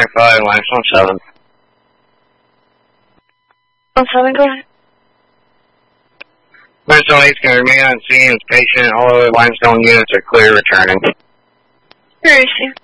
25, limestone 7. 17, go ahead. Limestone 8 can remain on scene as patient. All other limestone units are clear returning. Where is she?